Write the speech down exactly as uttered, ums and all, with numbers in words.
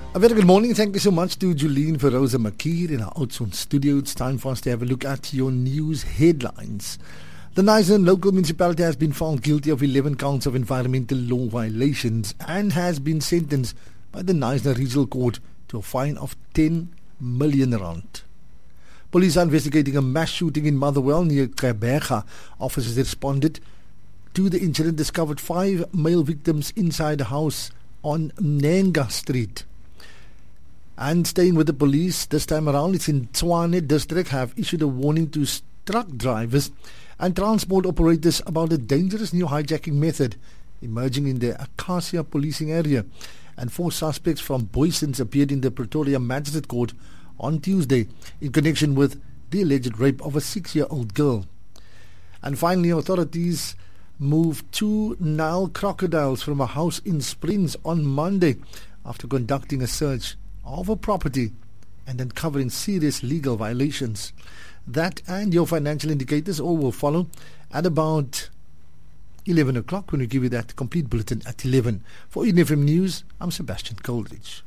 A very good morning. Thank you so much to Julene Feroza Makir in our Oudtshoorn studio. It's time for us to have a look at your news headlines. The Knysna local municipality has been found guilty of eleven counts of environmental law violations and has been sentenced by the Knysna Regional Court to a fine of ten million rand. Police are investigating a mass shooting in Motherwell near Gqeberha. Officers responded to the incident, discovered five male victims inside a house on Nenga Street. And staying with the police, this time around it's in Tshwane district, have issued a warning to truck drivers and transport operators about a dangerous new hijacking method emerging in the Acacia policing area. And four suspects from Boysons appeared in the Pretoria Magistrate Court on Tuesday in connection with the alleged rape of a six-year-old girl. And finally, authorities moved two Nile crocodiles from a house in Springs on Monday after conducting a search of a property and uncovering serious legal violations. That and your financial indicators all will follow at about eleven o'clock when we give you that complete bulletin at eleven. For Eden F M News, I'm Sebastian Coleridge.